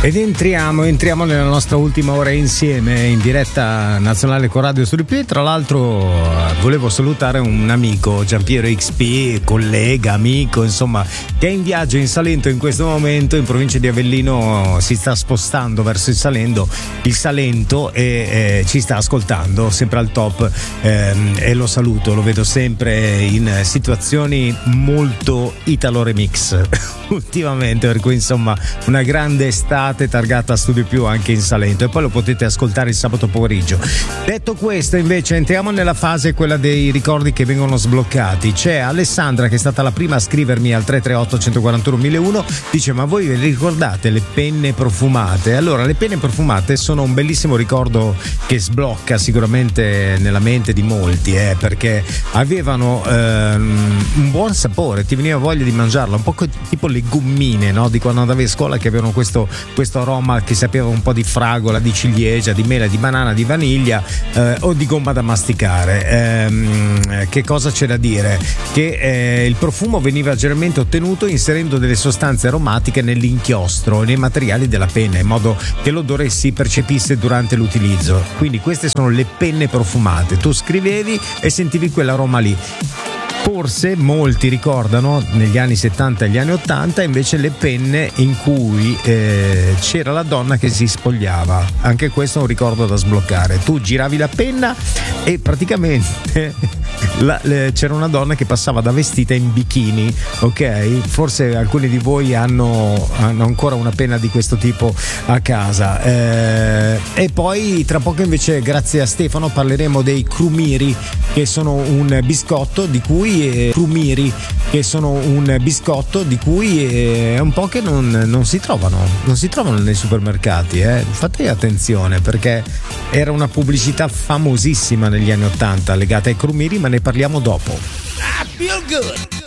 Ed entriamo nella nostra ultima ora insieme in diretta nazionale con Radio Studio Più. Tra l'altro volevo salutare un amico, Giampiero XP, collega, amico, insomma, che è in viaggio in Salento in questo momento, in provincia di Avellino, si sta spostando verso il Salento e ci sta ascoltando sempre al top, e lo saluto, lo vedo sempre in situazioni molto Italo Remix ultimamente, per cui insomma una grande estate targata a Studio Più anche in Salento, e poi lo potete ascoltare il sabato pomeriggio. Detto questo, invece, entriamo nella fase quella dei ricordi che vengono sbloccati. C'è Alessandra, che è stata la prima a scrivermi al 338 141 1001, dice: ma voi vi ricordate le penne profumate? Allora, le penne profumate sono un bellissimo ricordo che sblocca sicuramente nella mente di molti, perché avevano un buon sapore, ti veniva voglia di mangiarlo, un po' tipo le gommine, no? Di quando andavi a scuola, che avevano questo aroma che sapeva un po' di fragola, di ciliegia, di mela, di banana, di vaniglia, o di gomma da masticare. Che cosa c'è da dire? Che il profumo veniva generalmente ottenuto inserendo delle sostanze aromatiche nell'inchiostro e nei materiali della penna, in modo che l'odore si percepisse durante l'utilizzo. Quindi queste sono le penne profumate. Tu scrivevi e sentivi quell'aroma lì. Forse molti ricordano negli anni 70 e gli anni 80 invece le penne in cui c'era la donna che si spogliava. Anche questo è un ricordo da sbloccare. Tu giravi la penna e praticamente c'era una donna che passava da vestita in bikini, ok? Forse alcuni di voi hanno ancora una penna di questo tipo a casa. E poi tra poco invece, grazie a Stefano, parleremo dei crumiri, che sono un biscotto di cui è un po' che non si trovano nei supermercati, Fate attenzione, perché era una pubblicità famosissima negli anni 80 legata ai crumiri, ma ne parliamo dopo. I feel good.